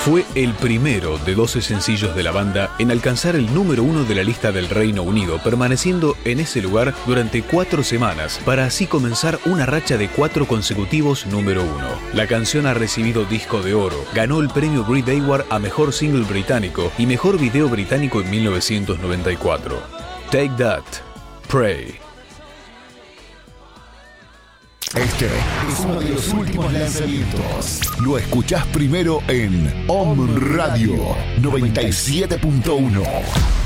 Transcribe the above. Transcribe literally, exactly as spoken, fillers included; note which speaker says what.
Speaker 1: Fue el primero de doce sencillos de la banda en alcanzar el número uno de la lista del Reino Unido, permaneciendo en ese lugar durante cuatro semanas, para así comenzar una racha de cuatro consecutivos número uno. La canción ha recibido disco de oro, ganó el premio Brit Award a Mejor Single Británico y Mejor Video Británico en mil novecientos noventa y cuatro. Take That, Pray.
Speaker 2: Este es uno de los últimos lanzamientos. Lo escuchás primero en Om Radio noventa y siete punto uno.